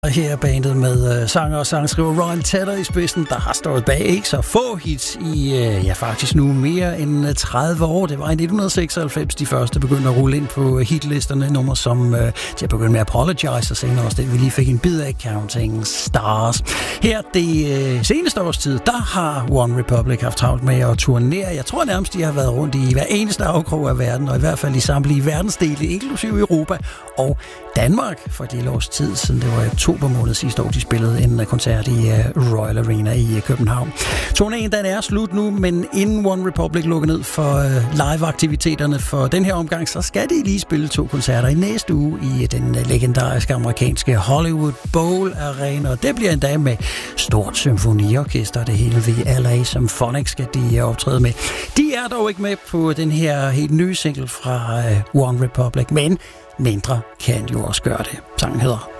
Her bandet med sanger og sangskriver Ryan Tedder i spidsen, der har stået bag ikke så få hits i faktisk nu mere end 30 år. Det var i 1996 de første begyndte at rulle ind på hitlisterne, nummer som de har begyndt med Apologize, og senere også den vi lige fik en bid af, Counting Stars. Her det seneste års tid, der har One Republic haft travlt med at turnere. Jeg tror nærmest, de har været rundt i hver eneste afkrog af verden, og i hvert fald i samtlige verdensdele, inklusive Europa og Danmark, for det års tid siden. Det var i oktober måned sidste år, de spillede en koncert i Royal Arena i København. Turnéen, den er slut nu, men inden One Republic lukker ned for live-aktiviteterne for den her omgang, så skal de lige spille 2 koncerter i næste uge i den legendariske amerikanske Hollywood Bowl Arena. Og det bliver en dag med stort symfoniorkester. Det hele ved LA Symphonic skal de optræde med. De er dog ikke med på den her helt nye single fra One Republic, men mindre kan jo også gøre det. Sangen hedder